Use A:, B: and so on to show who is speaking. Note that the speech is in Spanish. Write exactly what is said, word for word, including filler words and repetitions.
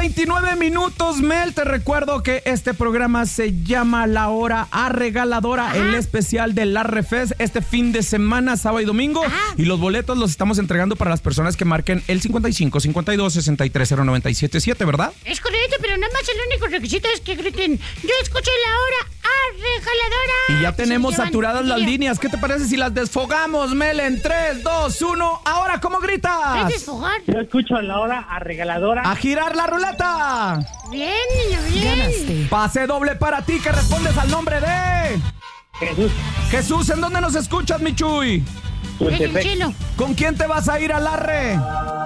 A: veintinueve minutos, Mel. Te recuerdo que este programa se llama La Hora Arregaladora, Ajá. el especial del Arrefest este fin de semana, sábado y domingo. Ajá. Y los boletos los estamos entregando para las personas que marquen el cincuenta y cinco, cincuenta y dos, sesenta y tres, cero nueve siete siete, ¿verdad?
B: Es correcto, pero nada más el único requisito es que griten: yo escucho La Hora Arregaladora.
A: Y ya tenemos saturadas las líneas. ¿Qué te parece si las desfogamos, Mel? En tres, dos, uno. Ahora, ¿cómo gritas?
B: ¿Es desfogar?
C: Yo escucho La Hora Arregaladora.
A: ¡A girar la ruleta!
B: Bien, niño, bien.
D: Ganaste.
A: Pase doble para ti, que respondes al nombre de...
C: Jesús.
A: Jesús, ¿en dónde nos escuchas, mi Chuy?
B: En el cielo.
A: ¿Con quién te vas a ir al arre?